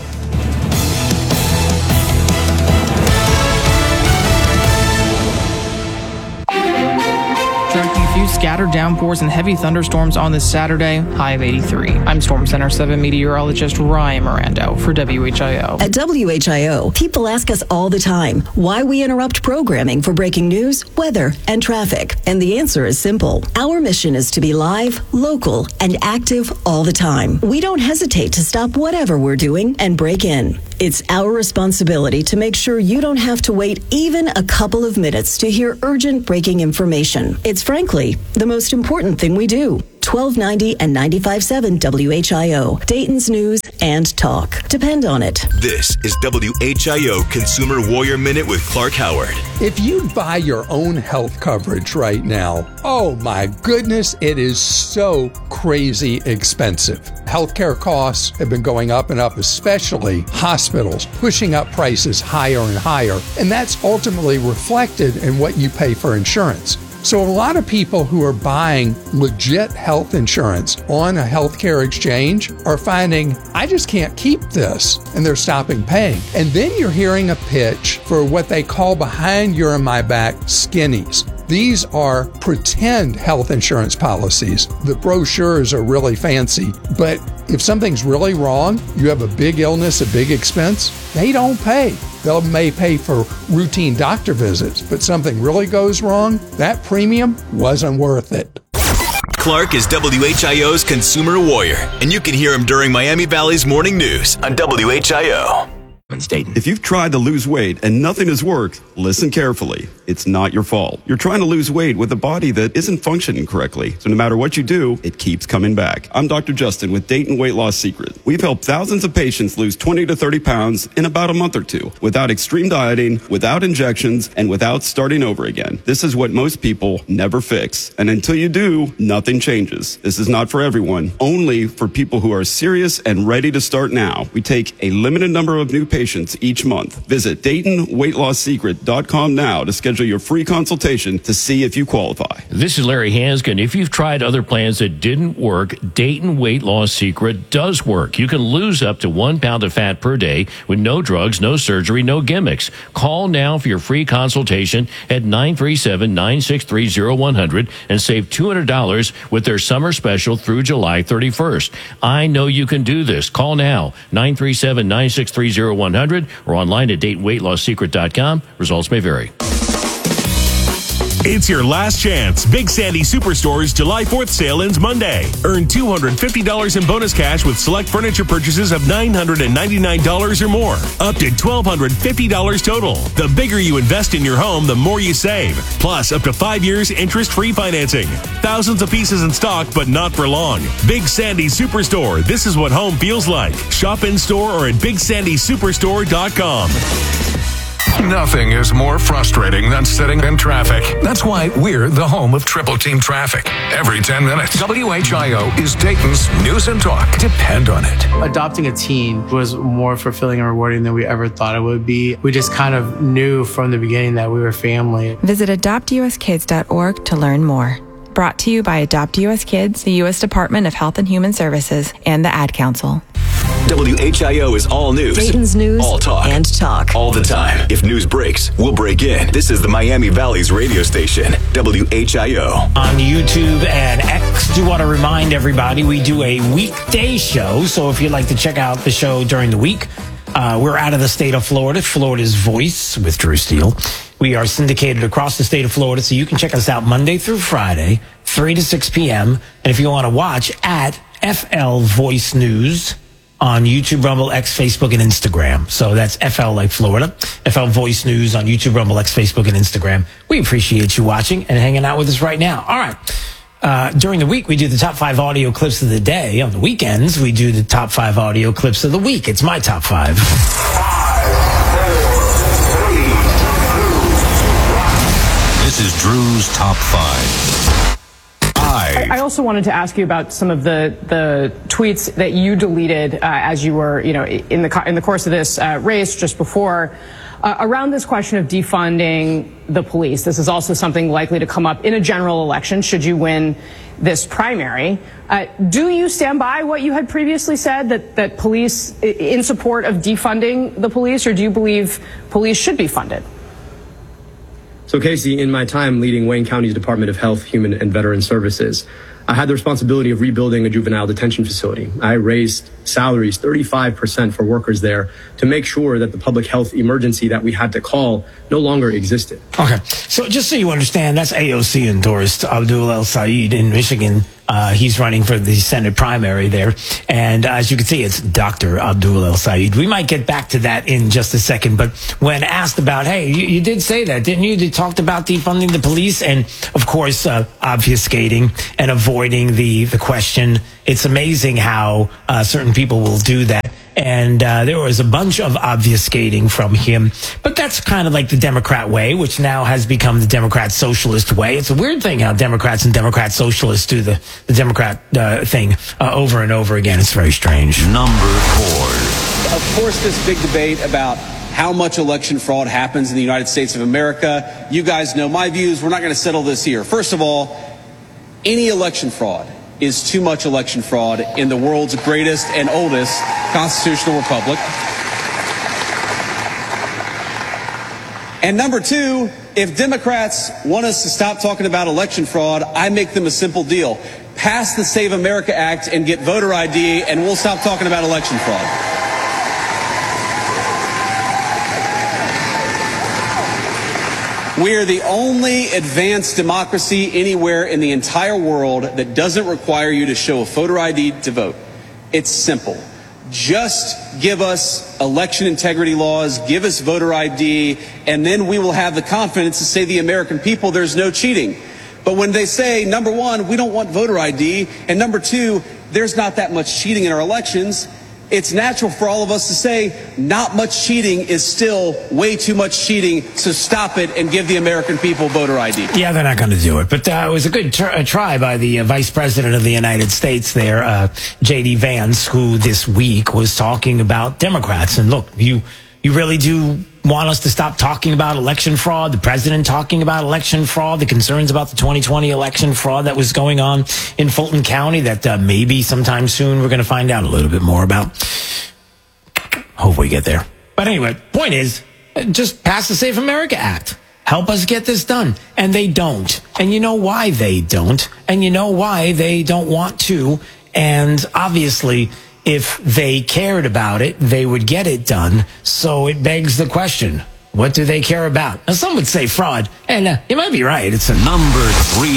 Scattered downpours and heavy thunderstorms on this Saturday, high of 83. I'm Storm Center 7 meteorologist Ryan Mirando for WHIO. At WHIO, people ask us all the time why we interrupt programming for breaking news, weather, and traffic. And the answer is simple. Our mission is to be live, local, and active all the time. We don't hesitate to stop whatever we're doing and break in. It's our responsibility to make sure you don't have to wait even a couple of minutes to hear urgent breaking information. It's frankly the most important thing we do. 1290 and 95.7 WHIO, Dayton's news and talk. Depend on it. This is WHIO Consumer Warrior Minute with Clark Howard. If you buy your own health coverage right now, oh my goodness, it is so crazy expensive. Healthcare costs have been going up and up, especially hospitals, pushing up prices higher and higher. And that's ultimately reflected in what you pay for insurance. So a lot of people who are buying legit health insurance on a healthcare exchange are finding, I just can't keep this, and they're stopping paying. And then you're hearing a pitch for what they call behind your and my back skinnies. These are pretend health insurance policies. The brochures are really fancy, but if something's really wrong, you have a big illness, a big expense, they don't pay. They may pay for routine doctor visits, but something really goes wrong, that premium wasn't worth it. Clark is WHIO's Consumer Warrior, and you can hear him during Miami Valley's Morning News on WHIO. If you've tried to lose weight and nothing has worked, listen carefully. It's not your fault. You're trying to lose weight with a body that isn't functioning correctly. So no matter what you do, it keeps coming back. I'm Dr. Justin with Dayton Weight Loss Secret. We've helped thousands of patients lose 20 to 30 pounds in about a month or two without extreme dieting, without injections, and without starting over again. This is what most people never fix. And until you do, nothing changes. This is not for everyone, only for people who are serious and ready to start now. We take a limited number of new patients each month. Visit DaytonWeightLossSecret.com now to schedule your free consultation to see if you qualify. This is Larry Hanskin. If you've tried other plans that didn't work, Dayton Weight Loss Secret does work. You can lose up to 1 pound of fat per day with no drugs, no surgery, no gimmicks. Call now for your free consultation at 937-963-0100 and save $200 with their summer special through July 31st. I know you can do this. Call now, 937-963-0100 or online at DaytonWeightLossSecret.com. Results may vary. It's your last chance. Big Sandy Superstore's July 4th sale ends Monday. Earn $250 in bonus cash with select furniture purchases of $999 or more. Up to $1,250 total. The bigger you invest in your home, the more you save. Plus, up to 5 years interest-free financing. Thousands of pieces in stock, but not for long. Big Sandy Superstore. This is what home feels like. Shop in store or at BigSandySuperstore.com. Nothing is more frustrating than sitting in traffic. That's why we're the home of Triple Team Traffic. Every 10 minutes, WHIO is Dayton's news and talk. Depend on it. Adopting a teen was more fulfilling and rewarding than we ever thought it would be. We just kind of knew from the beginning that we were family. Visit adoptuskids.org to learn more. Brought to you by Adopt US Kids, the U.S. Department of Health and Human Services, and the Ad Council. WHIO is all news. Dayton's news all talk. And talk. All the time. If news breaks, we'll break in. This is the Miami Valley's radio station, WHIO. On YouTube and X, do want to remind everybody we do a weekday show. So if you'd like to check out the show during the week, we're out of the state of Florida, Florida's Voice with Drew Steele. We are syndicated across the state of Florida, so you can check us out Monday through Friday, 3 to 6 p.m. And if you want to watch, at FL Voice News on YouTube, Rumble, X, Facebook, and Instagram. So that's FL like Florida, FL Voice News on YouTube, Rumble, X, Facebook, and Instagram. We appreciate you watching and hanging out with us right now. All right. During the week, we do the top 5 audio clips of the day. On the weekends, we do the top 5 audio clips of the week. It's my top 5. This is Drew's top 5. I also wanted to ask you about some of the tweets that you deleted as you were, in the course of this race just before, around this question of defunding the police. This is also something likely to come up in a general election should you win this primary. Do you stand by what you had previously said, that police, in support of defunding the police, or do you believe police should be funded? So, Casey, in my time leading Wayne County's Department of Health, Human and Veteran Services, I had the responsibility of rebuilding a juvenile detention facility. I raised salaries 35% for workers there to make sure that the public health emergency that we had to call no longer existed. Okay. So just so you understand, that's AOC endorsed Abdul El Sayed in Michigan. He's running for the Senate primary there. And as you can see, it's Dr. Abdul El Sayed. We might get back to that in just a second. But when asked about, hey, you did say that, didn't you? You talked about defunding the police and, of course, obfuscating and avoiding the question. It's amazing how certain people will do that. And there was a bunch of obfuscating from him. But that's kind of like the Democrat way, which now has become the Democrat socialist way. It's a weird thing how Democrats and Democrat socialists do the Democrat thing over and over again. It's very strange. Number 4. Of course, this big debate about how much election fraud happens in the United States of America. You guys know my views. We're not going to settle this here. First of all, any election fraud is too much election fraud in the world's greatest and oldest constitutional republic. And number 2, if Democrats want us to stop talking about election fraud, I make them a simple deal. Pass the Save America Act and get voter ID, and we'll stop talking about election fraud. We are the only advanced democracy anywhere in the entire world that doesn't require you to show a voter ID to vote. It's simple. Just give us election integrity laws, give us voter ID, and then we will have the confidence to say to the American people there's no cheating. But when they say, number 1, we don't want voter ID, and number 2, there's not that much cheating in our elections, it's natural for all of us to say not much cheating is still way too much cheating, so stop it and give the American people voter ID. Yeah, they're not going to do it. But it was a good try by the Vice President of the United States there, J.D. Vance, who this week was talking about Democrats. And look, you really do want us to stop talking about election fraud, the president talking about election fraud, the concerns about the 2020 election fraud that was going on in Fulton County that maybe sometime soon we're going to find out a little bit more about. Hope we get there. But anyway, point is, just pass the Save America Act. Help us get this done. And they don't. And you know why they don't. And you know why they don't want to. And obviously, if they cared about it, they would get it done. So it begs the question, what do they care about? Now, some would say fraud, and you might be right. It's Number 3.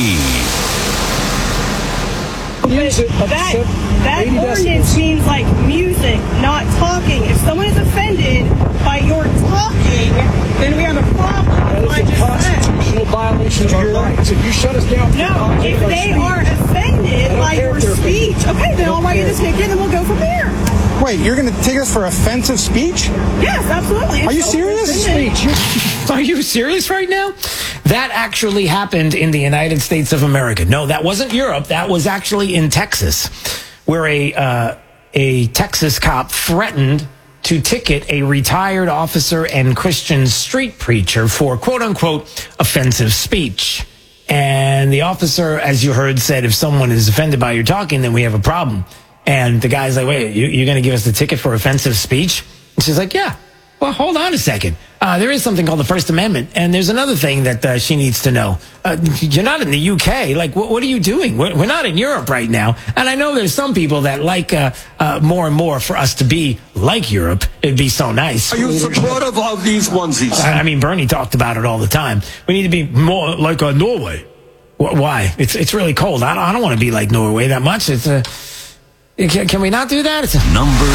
That ordinance means like music, not talking. If someone is offended by your talking, then we have a problem. That is a constitutional violation of your rights. If you shut us down, no. If they are offended by your speech, okay, then I'll write you the ticket, and then we'll go from there. Wait, you're going to take us for offensive speech? Yes, absolutely. Are you serious? Are you serious right now? That actually happened in the United States of America. No, that wasn't Europe. That was actually in Texas, where a Texas cop threatened to ticket a retired officer and Christian street preacher for quote-unquote offensive speech. And the officer, as you heard, said, if someone is offended by your talking, then we have a problem. And the guy's like, wait, you're going to give us the ticket for offensive speech? And she's like, yeah. Well, hold on a second. There is something called the First Amendment, and there's another thing that she needs to know. You're not in the UK. Like, what are you doing? We're not in Europe right now. And I know there's some people that like more and more for us to be like Europe. It'd be so nice. Are you supportive of these onesies? I mean, Bernie talked about it all the time. We need to be more like Norway. Why? It's really cold. I don't want to be like Norway that much. Can we not do that? Number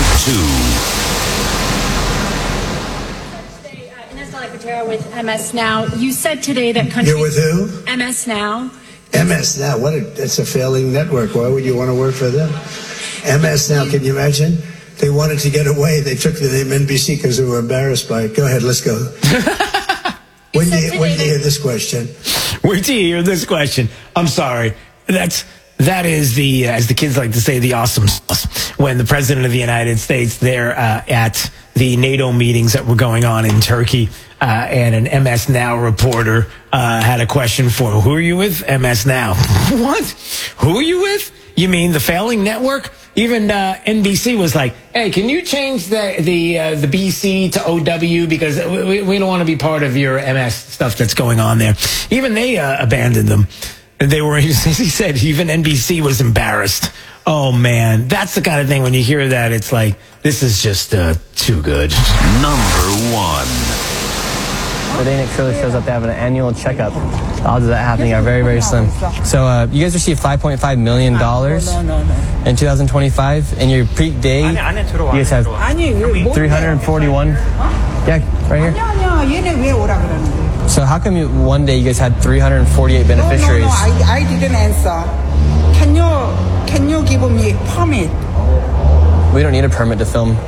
2. Ines de la Cuetara with MS Now. You said today that countries... You're with who? MS Now. MS Now. That's a failing network. Why would you want to work for them? MS Now, can you imagine? They wanted to get away. They took the name NBC because they were embarrassed by it. Go ahead, let's go. When do you hear this question? Wait till you hear this question. I'm sorry. That is the, as the kids like to say, the awesome sauce. When the President of the United States there at the NATO meetings that were going on in Turkey, and an MS Now reporter had a question for, who are you with? MS Now. What? Who are you with? You mean the failing network? Even NBC was like, hey, can you change the BC to OW because we don't want to be part of your MS stuff that's going on there. Even they abandoned them. They were, he said, even NBC was embarrassed. Oh, man. That's the kind of thing when you hear that, it's like, this is just too good. Number 1. The day Nick Shirley shows up to have an annual checkup. The odds of that happening are very, very slim. So you guys received $5.5 million in 2025. And your peak day, you guys have 341. Yeah, right here. So how come one day you guys had 348 beneficiaries? No, I didn't answer. Can you give me a permit? We don't need a permit to film.